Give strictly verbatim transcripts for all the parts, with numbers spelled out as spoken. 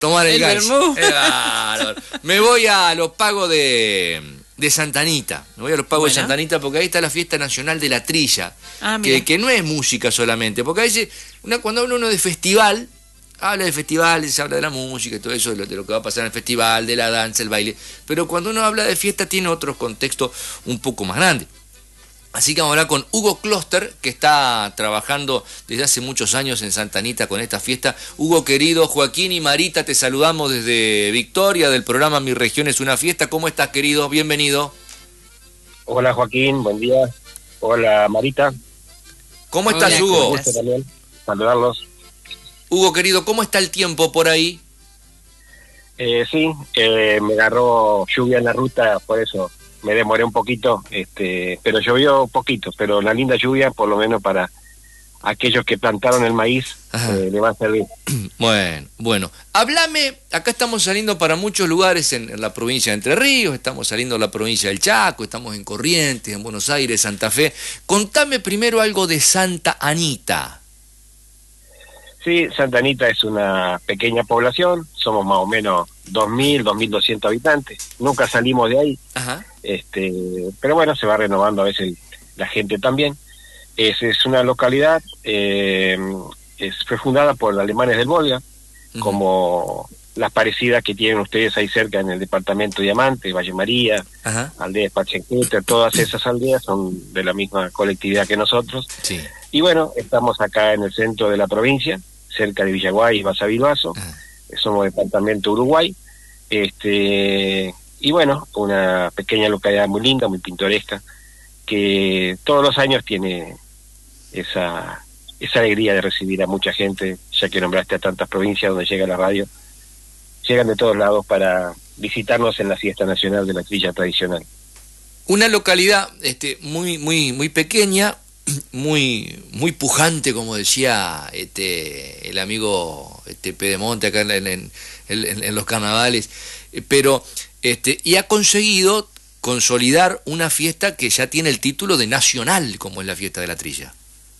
Tomar el, el gas. vermú. Eh, bárbaro. Me voy a los pagos de, de Santa Anita. Me voy a los pagos Bueno. de Santa Anita porque ahí está la fiesta nacional de la trilla. Ah, que, mira. que no es música solamente. Porque a veces, una, cuando habla uno de festival, habla de festival, se habla de la música y todo eso, de lo, de lo que va a pasar en el festival, de la danza, el baile. Pero cuando uno habla de fiesta tiene otros contextos un poco más grandes. Así que vamos a hablar con Hugo Kloster, que está trabajando desde hace muchos años en Santa Anita con esta fiesta. Hugo, querido, Joaquín y Marita, te saludamos desde Victoria, del programa Mi Región es una Fiesta. ¿Cómo estás, querido? Bienvenido. Hola, Joaquín, buen día. Hola, Marita. ¿Cómo Hola, estás, ¿cómo Hugo? Un gusto también saludarlos. Hugo, querido, ¿cómo está el tiempo por ahí? Eh, sí, eh, me agarró lluvia en la ruta, por eso me demoré un poquito, este, pero llovió poquito, pero una linda lluvia, por lo menos para aquellos que plantaron el maíz, eh, le va a servir. Bueno, bueno. Háblame, acá estamos saliendo para muchos lugares en, en la provincia de Entre Ríos, estamos saliendo a la provincia del Chaco, estamos en Corrientes, en Buenos Aires, Santa Fe. Contame primero algo de Santa Anita. Sí, Santa Anita es una pequeña población, somos más o menos dos mil, dos mil doscientos habitantes, nunca salimos de ahí. Ajá. Este, pero bueno, se va renovando a veces el, la gente también. Es, es una localidad, eh, es, fue fundada por alemanes del Volga, uh-huh. como las parecidas que tienen ustedes ahí cerca en el departamento Diamante, Valle María, uh-huh. aldea de Pachenqueta, todas esas aldeas son de la misma colectividad que nosotros. Sí. Y bueno, estamos acá en el centro de la provincia, cerca de Villaguay y Basavilbaso, uh-huh. somos departamento Uruguay, este... Y bueno, una pequeña localidad muy linda, muy pintoresca, que todos los años tiene esa esa alegría de recibir a mucha gente, ya que nombraste a tantas provincias donde llega la radio. Llegan de todos lados para visitarnos en la fiesta nacional de la trilla tradicional. Una localidad este, muy muy muy pequeña, muy muy pujante, como decía este el amigo este Pedemonte acá en, en, en, en, en los carnavales, pero... Este, y ha conseguido consolidar una fiesta que ya tiene el título de nacional, como es la fiesta de la trilla.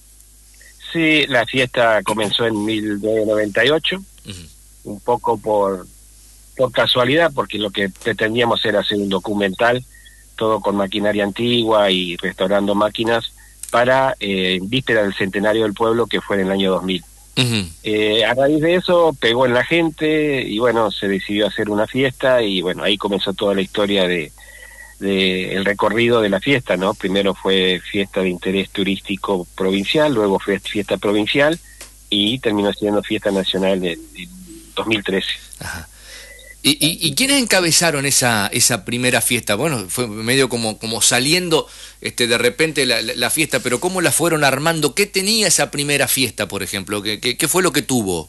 Sí, la fiesta comenzó en mil novecientos noventa y ocho, uh-huh. un poco por, por casualidad, porque lo que pretendíamos era hacer un documental, todo con maquinaria antigua y restaurando máquinas, para eh, víspera del centenario del pueblo, que fue en el año dos mil. Uh-huh. Eh, a raíz de eso pegó en la gente y bueno, se decidió hacer una fiesta y bueno, ahí comenzó toda la historia de, de el recorrido de la fiesta, ¿no? Primero fue fiesta de interés turístico provincial, luego fue fiesta provincial y terminó siendo fiesta nacional en dos mil trece. Ajá. ¿Y, y, y quiénes encabezaron esa esa primera fiesta? Bueno, fue medio como como saliendo este de repente la, la, la fiesta, pero ¿cómo la fueron armando? ¿Qué tenía esa primera fiesta, por ejemplo? ¿Qué, qué, qué fue lo que tuvo?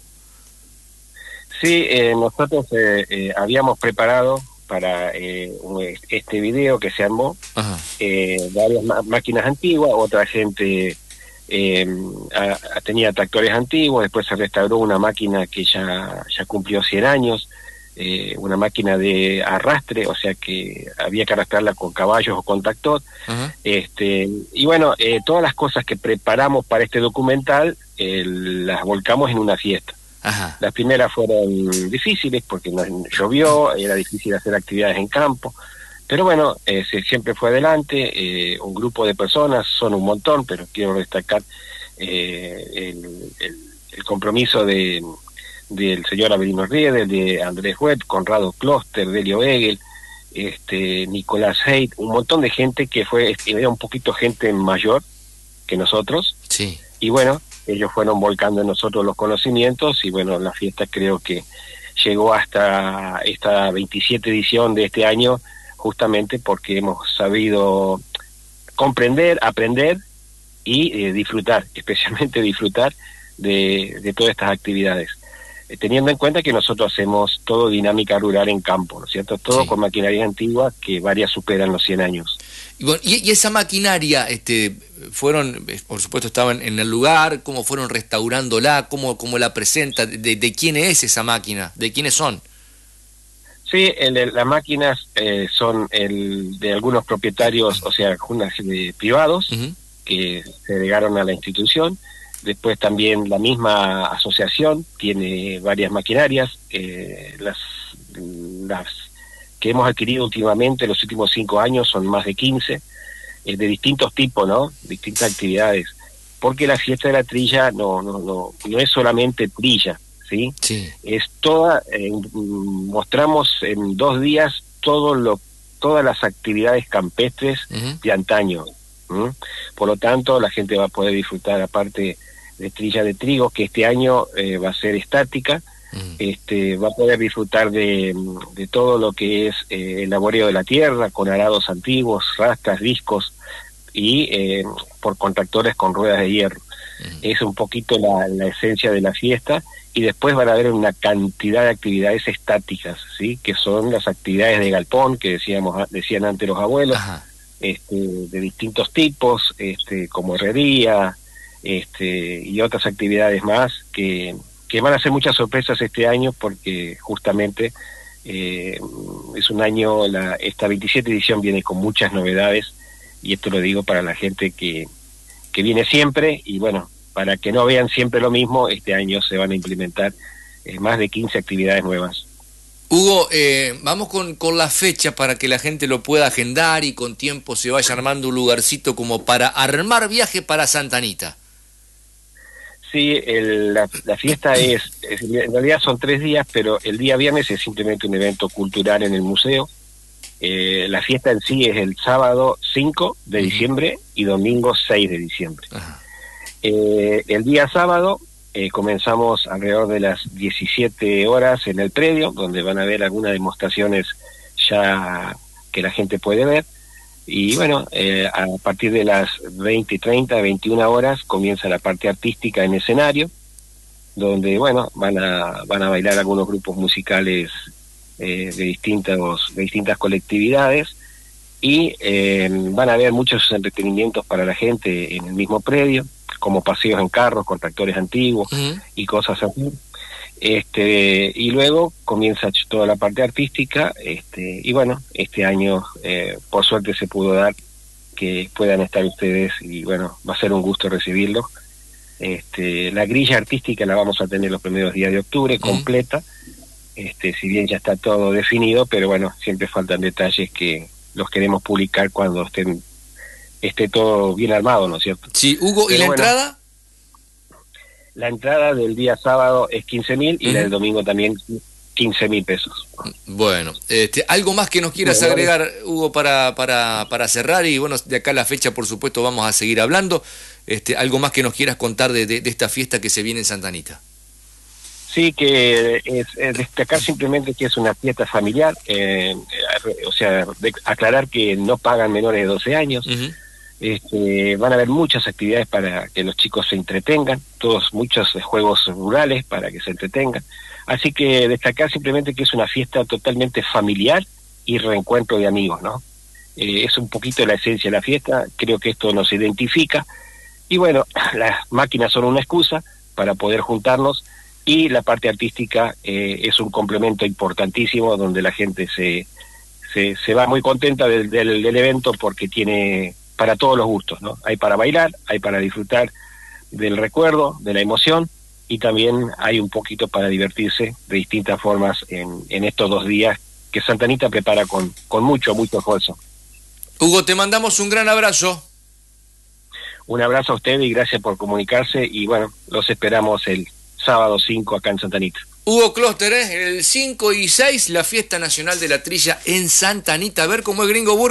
Sí, eh, nosotros eh, eh, habíamos preparado para eh, este video que se armó, eh, varias máquinas antiguas, otra gente eh, a, a, tenía tractores antiguos, después se restauró una máquina que ya, ya cumplió cien años, Eh, una máquina de arrastre, o sea que había que arrastrarla con caballos o con tractor. Uh-huh. este y bueno, eh, todas las cosas que preparamos para este documental eh, las volcamos en una fiesta. Uh-huh. Las primeras fueron difíciles porque nos llovió, era difícil hacer actividades en campo, pero bueno, eh, se, siempre fue adelante. Eh, un grupo de personas, son un montón, pero quiero destacar eh, el, el, el compromiso de del señor Avelino Riedel, de Andrés Huet, Conrado Kloster, Delio Egel, este, Nicolás Heid, un montón de gente que fue, era un poquito gente mayor que nosotros, sí. Y bueno, ellos fueron volcando en nosotros los conocimientos, y bueno, la fiesta creo que llegó hasta esta veintisiete edición de este año, justamente porque hemos sabido comprender, aprender y eh, disfrutar, especialmente disfrutar de, de todas estas actividades. Teniendo en cuenta que nosotros hacemos todo dinámica rural en campo, ¿no es cierto? Todo sí. Con maquinaria antigua, que varias superan los cien años. Y, bueno, y, y esa maquinaria, este, fueron, por supuesto estaban en el lugar, ¿cómo fueron restaurándola? ¿Cómo, cómo la presenta? ¿De, de quién es esa máquina? ¿De quiénes son? Sí, el, el, las máquinas eh, son el de algunos propietarios, o sea, unas de privados, uh-huh. que se llegaron a la institución. Después también la misma asociación tiene varias maquinarias, eh, las, las que hemos adquirido últimamente, los últimos cinco años, son más de quince, eh, de distintos tipos, ¿no? Distintas actividades. Porque la fiesta de la trilla no, no, no, no es solamente trilla, ¿sí? Sí. Es toda, eh, mostramos en dos días todo lo, todas las actividades campestres uh-huh. de antaño. ¿Mm? Por lo tanto, la gente va a poder disfrutar, aparte de trilla de trigo, que este año eh, va a ser estática, uh-huh. este, va a poder disfrutar de, de todo lo que es eh, el laboreo de la tierra, con arados antiguos, rastras, discos, y eh, por contractores con ruedas de hierro. Uh-huh. Es un poquito la, la esencia de la fiesta, y después van a haber una cantidad de actividades estáticas, ¿sí? Que son las actividades de galpón, que decíamos decían antes los abuelos, uh-huh. este, de distintos tipos, este, como herrería, este, y otras actividades más, que, que van a ser muchas sorpresas este año, porque justamente eh, es un año, la, esta veintisiete edición viene con muchas novedades, y esto lo digo para la gente que, que viene siempre, y bueno, para que no vean siempre lo mismo, este año se van a implementar eh, más de quince actividades nuevas. Hugo, eh, vamos con, con la fecha para que la gente lo pueda agendar y con tiempo se vaya armando un lugarcito como para armar viaje para Santa Anita. Sí, el, la, la fiesta es, es, en realidad son tres días, pero el día viernes es simplemente un evento cultural en el museo. Eh, la fiesta en sí es el sábado cinco de diciembre y domingo seis de diciembre. Eh, el día sábado eh, comenzamos alrededor de las diecisiete horas en el predio, donde van a haber algunas demostraciones ya que la gente puede ver. Y bueno, eh, a partir de las veinte, treinta, veintiuna horas comienza la parte artística en escenario, donde bueno, van a, van a bailar algunos grupos musicales Eh, de distintos de distintas colectividades, y eh, van a haber muchos entretenimientos para la gente en el mismo predio, como paseos en carros con tractores antiguos uh-huh. y cosas así. Este, y luego comienza toda la parte artística, este, y bueno, este año eh, por suerte se pudo dar que puedan estar ustedes, y bueno, va a ser un gusto recibirlos. Este, la grilla artística la vamos a tener los primeros días de octubre, uh-huh. completa. Este, si bien ya está todo definido, pero bueno, siempre faltan detalles que los queremos publicar cuando estén, esté todo bien armado, ¿no es cierto? Sí, Hugo, ¿y pero la bueno, entrada? La entrada del día sábado es quince mil y uh-huh. la del domingo también quince mil pesos. Bueno, este, ¿algo más que nos quieras bueno, agregar, vale. Hugo, para, para, para cerrar? Y bueno, de acá a la fecha, por supuesto, vamos a seguir hablando. Este, ¿algo más que nos quieras contar de, de, de esta fiesta que se viene en Santa Anita? Sí, que es, es destacar simplemente que es una fiesta familiar, eh, o sea, de, aclarar que no pagan menores de doce años, uh-huh. este, van a haber muchas actividades para que los chicos se entretengan, todos muchos juegos rurales para que se entretengan, así que destacar simplemente que es una fiesta totalmente familiar y reencuentro de amigos, ¿no? Eh, es un poquito la esencia de la fiesta, creo que esto nos identifica, y bueno, las máquinas son una excusa para poder juntarnos, y la parte artística eh, es un complemento importantísimo, donde la gente se se, se va muy contenta del, del, del evento, porque tiene para todos los gustos, ¿no? Hay para bailar, hay para disfrutar del recuerdo, de la emoción, y también hay un poquito para divertirse de distintas formas en, en estos dos días que Santa Anita prepara con, con mucho, mucho esfuerzo. Hugo, te mandamos un gran abrazo. Un abrazo a usted y gracias por comunicarse, y bueno, los esperamos el sábado cinco acá en Santa Anita. Hugo Kloster, ¿eh? El cinco y seis, la fiesta nacional de la trilla en Santa Anita. A ver cómo es Gringo Burger.